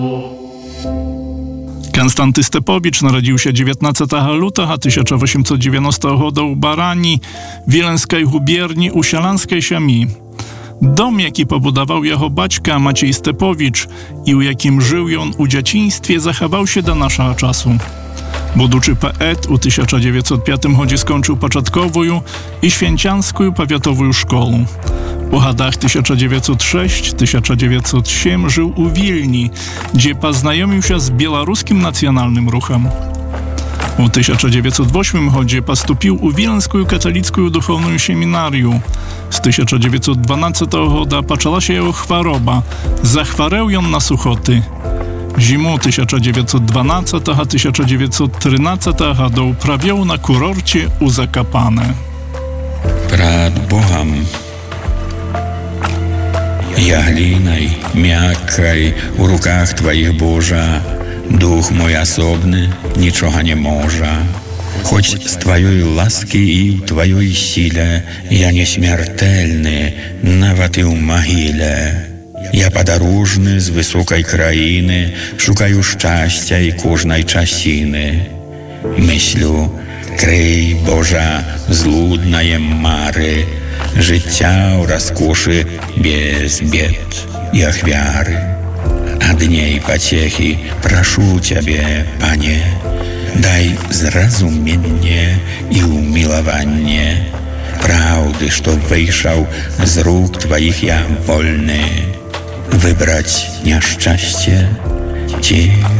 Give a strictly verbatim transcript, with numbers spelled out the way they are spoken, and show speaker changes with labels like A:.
A: Konstanty Stepowicz narodził się dziewiętnastego lutego tysiąc osiemset dziewięćdziesiątego roku w Barani, Wileńskiej gubierni u Sielańskiej Siemi. Dom, jaki pobudował jego baćka Maciej Stepowicz i u jakim żył on u dzieciństwie, zachował się do naszego czasu. Buduczy poet u tysiąc dziewięćset piątym roku skończył początkową i święciańską powiatową szkołę. U latach tysiąc dziewięćset szóstym do tysiąc dziewięćset siódmego żył u Wilni, gdzie poznajomił się z białoruskim nacjonalnym ruchem. U tysiąc dziewięćset ósmym roku postąpił u Wileńską katolicką duchowną seminarium. Z tysiąc dziewięćset dwunastego roku poczęła się jego choroba. Zachwareł ją na suchoty. Zimą tysiąc dziewięćset dwunastego do tysiąc dziewięćset trzynastego roku uprawiał na kurorcie u Zakopane.
B: Przed Bogiem ja glinaj, miakkaj, u rukach Twoich Boża, duch mój osobny niczego nie może. Choć z Twojej łaski i w Twojej sile ja nieśmiertelny, nawet i w mogile. Ja podróżny z wysokiej krainy, szukаю szczęścia i każdej czasiny. Myślę, kryj Boża zludnaje mary, życia rozkoszy bez bied i ofiary. A dniej pociechy proszę Ciebie, Panie, daj zrozumienie i umiłowanie prawdy, że wyjrzał z rąk Twoich ja wolny, wybrać nieszczęście Ci